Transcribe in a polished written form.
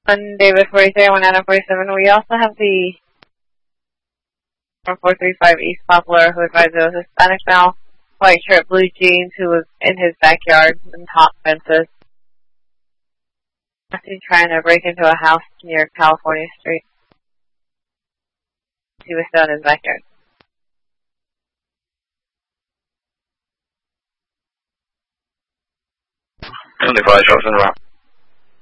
On David 43, 1947, we also have the 435 East Poplar, who advised there was a Hispanic male, white shirt, blue jeans, who was in his backyard and top fences. He's trying to break into a house near California Street. He was still in his backyard. 25 Charleston Rock.